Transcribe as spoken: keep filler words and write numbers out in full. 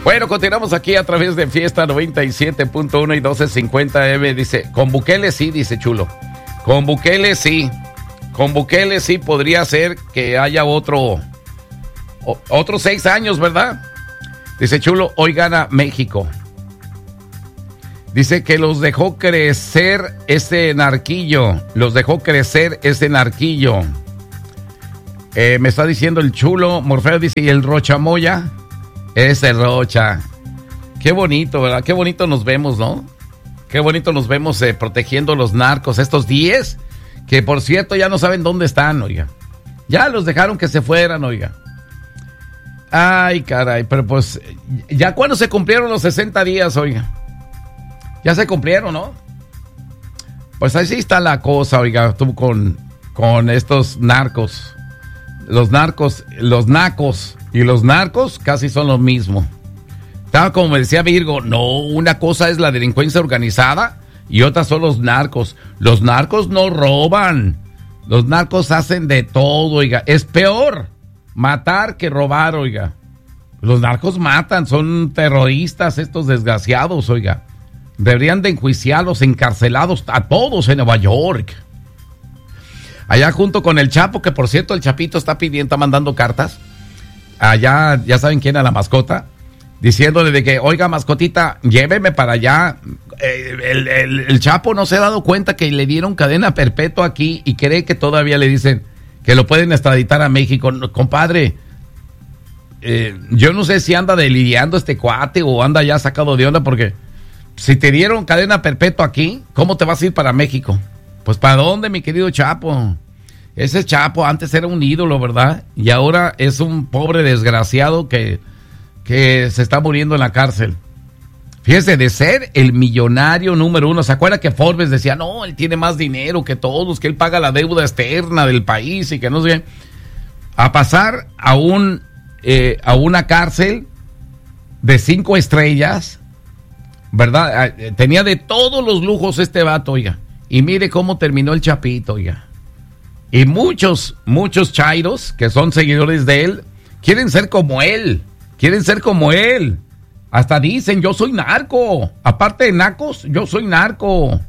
Bueno, continuamos aquí a través de Fiesta noventa y siete punto uno y doce cincuenta eme. Dice, con Bukele sí, dice Chulo. Con Bukele sí. Con Bukele sí podría ser que haya otro, o, otros seis años, ¿verdad? Dice Chulo, hoy gana México. Dice que los dejó crecer ese narquillo. Los dejó crecer ese narquillo. Eh, me está diciendo el Chulo. Morfeo dice, ¿y el Rochamoya? Ese Rocha. Qué bonito, ¿verdad? Qué bonito nos vemos, ¿no? Qué bonito nos vemos eh, protegiendo a los narcos. Estos diez, que por cierto ya no saben dónde están, oiga. Ya los dejaron que se fueran, oiga. Ay, caray, pero pues, ¿ya cuándo se cumplieron los sesenta días, oiga? Ya se cumplieron, ¿no? Pues así está la cosa, oiga, tú con, con estos narcos. Los narcos, los nacos y los narcos casi son lo mismo. Estaba como me decía Virgo, no, una cosa es la delincuencia organizada y otra son los narcos. Los narcos no roban, los narcos hacen de todo, oiga. Es peor matar que robar, oiga. Los narcos matan, son terroristas estos desgraciados, oiga. Deberían de enjuiciarlos, encarcelados a todos en Nueva York. Allá junto con el Chapo, que por cierto el Chapito está pidiendo, está mandando cartas. Allá, ya saben quién es la mascota. Diciéndole de que, oiga, mascotita, lléveme para allá. Eh, el, el, el Chapo no se ha dado cuenta que le dieron cadena perpetua aquí y cree que todavía le dicen que lo pueden extraditar a México. No, compadre, eh, yo no sé si anda deliriando este cuate o anda ya sacado de onda, porque si te dieron cadena perpetua aquí, ¿cómo te vas a ir para México? Pues ¿para dónde, mi querido Chapo? Ese Chapo antes era un ídolo, ¿verdad? Y ahora es un pobre desgraciado que, que se está muriendo en la cárcel. Fíjese, de ser el millonario número uno, ¿se acuerda que Forbes decía, no, él tiene más dinero que todos, que él paga la deuda externa del país y que no sé, a pasar a, un, eh, a una cárcel de cinco estrellas, ¿verdad? Tenía de todos los lujos este vato, oiga. Y mire cómo terminó el Chapito, oiga. Y muchos, muchos chairos que son seguidores de él, quieren ser como él. Quieren ser como él. Hasta dicen, yo soy narco. Aparte de nacos, yo soy narco.